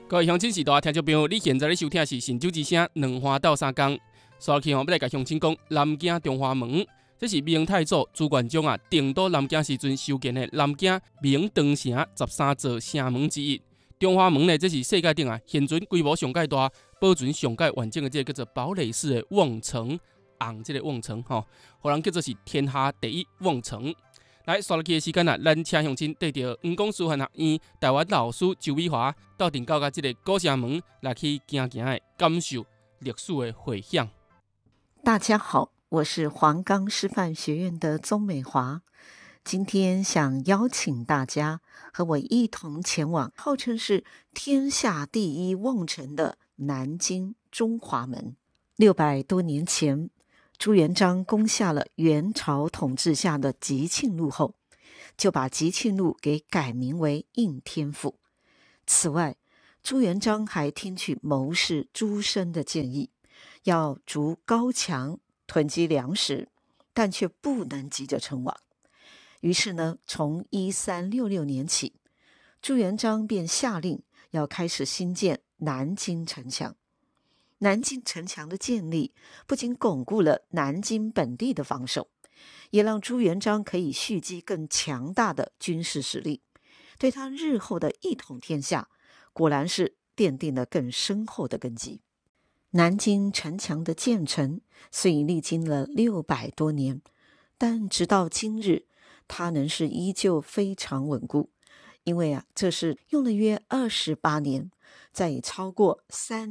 各位乡亲时代听众朋友，你现在咧收听的是神州之声两花斗三江。刷起要来甲乡亲讲，南京中华门，这是明太祖朱元璋定都南京时阵修建的南京明长城13座城门之一。中华门呢，这是世界顶现存规模上界大、保存上界完整的这个叫做堡垒式的瓮城，红这个瓮城吼，互人叫做是天下第一瓮城。来，刷落去的时间咱请乡亲带着黄光师范学院台湾老师周美华到顶到这个古城门来去行行的感受历史的回响。 大家好，我是黄冈师范学院的宗美华，今天想邀请大家和我一同前往号称是天下第一瓮城的南京中华门。600多年前，朱元璋攻下了元朝统治下的集庆路后，就把集庆路给改名为应天府。此外，朱元璋还听取谋士朱升的建议，要筑高墙囤积粮食，但却不能急着称王。于是呢，从1366年起，朱元璋便下令要开始兴建南京城墙。南京城墙的建立不仅巩固了南京本地的防守，也让朱元璋可以蓄积更强大的军事实力，对他日后的一统天下果然是奠定了更深厚的根基。南京城墙的建成虽已历经了600多年，但直到今日，它仍是依旧非常稳固。因为这是用了约28年，再以超过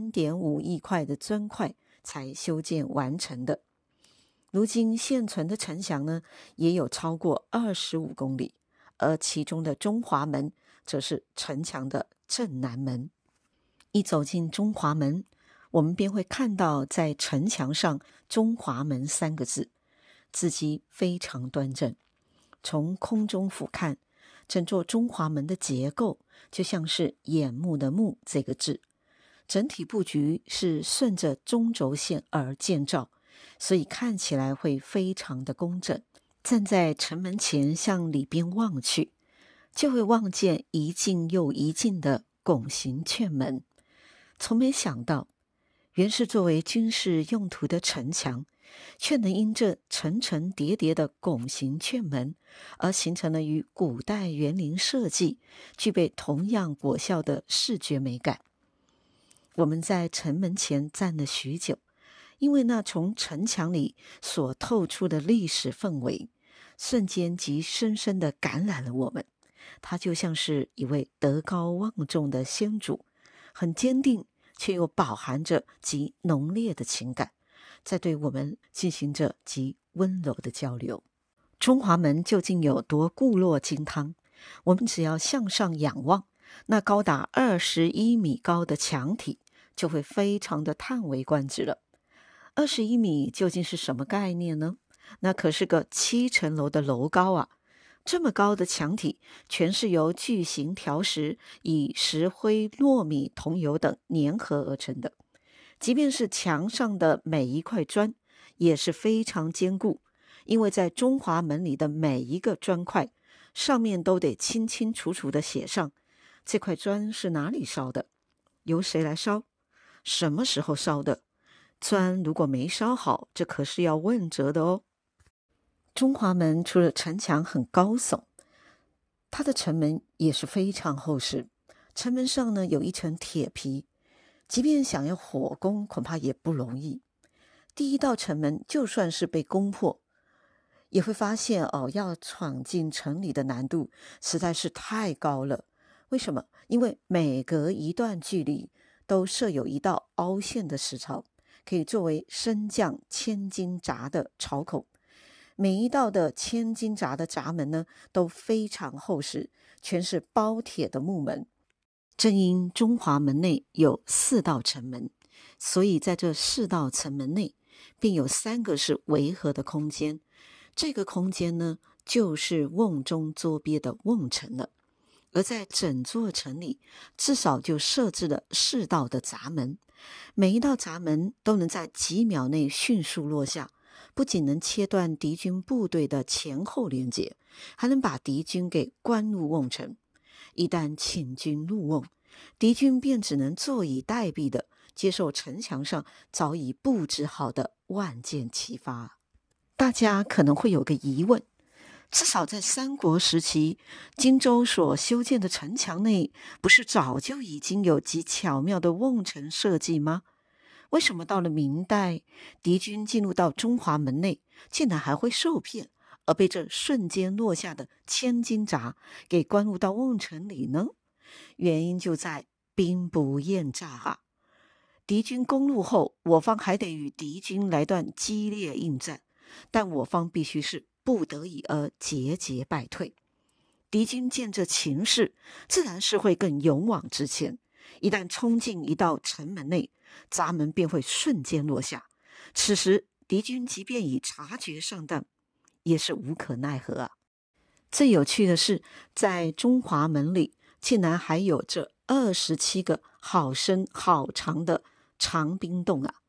3.5亿块的砖块才修建完成的。如今现存的城墙呢，也有超过25公里，而其中的中华门则是城墙的正南门。一走进中华门，我们便会看到在城墙上中华门3个字，字迹非常端正。从空中俯瞰，整座中华门的结构就像是眼目的目这个字，整体布局是顺着中轴线而建造，所以看起来会非常的工整。站在城门前向里边望去，就会望见一进又一进的拱形券门。从没想到，原是作为军事用途的城墙，却能因这层层叠叠的拱形券门而形成了与古代园林设计具备同样果效的视觉美感。我们在城门前站了许久，因为那从城墙里所透出的历史氛围瞬间即深深地感染了我们。他就像是一位德高望重的先祖，很坚定却又饱含着极浓烈的情感，在对我们进行着极温柔的交流。中华门究竟有多固若金汤？我们只要向上仰望，那高达21米高的墙体就会非常的叹为观止了。21米究竟是什么概念呢？那可是个7层楼的楼高啊！这么高的墙体全是由巨型条石以石灰、糯米、桐油等粘合而成的。即便是墙上的每一块砖也是非常坚固，因为在中华门里的每一个砖块上面都得清清楚楚地写上这块砖是哪里烧的，由谁来烧，什么时候烧的。砖如果没烧好，这可是要问责的哦。中华门除了城墙很高耸，它的城门也是非常厚实。城门上呢有一层铁皮，即便想要火攻恐怕也不容易。第一道城门就算是被攻破，也会发现要闯进城里的难度实在是太高了。为什么？因为每隔一段距离都设有一道凹陷的石槽，可以作为升降千斤闸的槽口。每一道的千斤闸的闸门呢都非常厚实，全是包铁的木门。正因中华门内有4道城门，所以在这4道城门内便有3个是围合的空间。这个空间呢就是瓮中捉鳖的瓮城了。而在整座城里至少就设置了4道的闸门，每一道闸门都能在几秒内迅速落下，不仅能切断敌军部队的前后连接，还能把敌军给关入瓮城。一旦侵军入瓮， 敌军便只能坐以待毙的接受城墙上早已布置好的万箭齐发。大家可能会有个疑问，至少在三国时期，荆州所修建的城墙内，不是早就已经有极巧妙的瓮城设计吗？为什么到了明代，敌军进入到中华门内，竟然还会受骗，而被这瞬间落下的千斤闸给关入到瓮城里呢？原因就在兵不厌诈啊！敌军攻入后，我方还得与敌军来段激烈应战，但我方必须是不得已而节节败退。敌军见这情势，自然是会更勇往直前。一旦冲进一道城门内，闸门便会瞬间落下。此时敌军即便已察觉上当，也是无可奈何啊。最有趣的是，在中华门里竟然还有这27个好深好长的长兵洞啊！